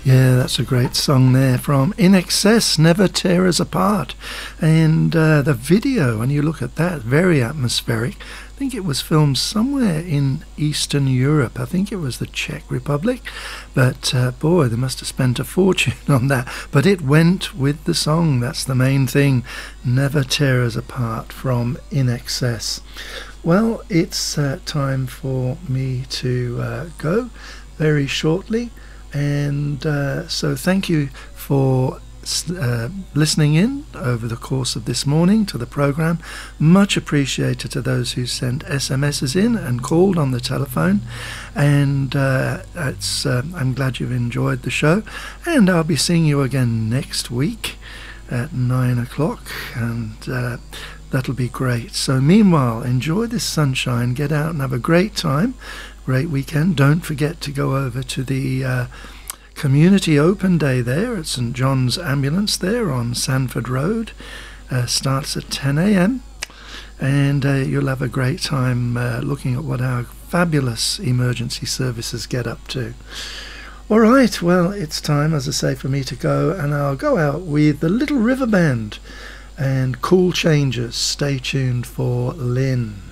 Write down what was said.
Yeah, that's a great song there from In Excess, Never Tear Us Apart. And the video, when you look at that, very atmospheric. I think it was filmed somewhere in Eastern Europe. I think it was the Czech Republic. But boy, they must have spent a fortune on that. But it went with the song. That's the main thing. Never Tear Us Apart from In Excess. Well, it's time for me to go very shortly. And so thank you for listening in over the course of this morning to the program. Much appreciated to those who sent SMSs in and called on the telephone. And I'm glad you've enjoyed the show. And I'll be seeing you again next week at 9 o'clock. And that'll be great. So meanwhile, enjoy this sunshine. Get out and have a great time. Great weekend. Don't forget to go over to the Community Open Day there at St John's Ambulance there on Sanford Road. Starts at 10 a.m. and you'll have a great time looking at what our fabulous emergency services get up to. All right, well, it's time, as I say, for me to go, and I'll go out with the Little River Band and Cool Changes. Stay tuned for Lynn.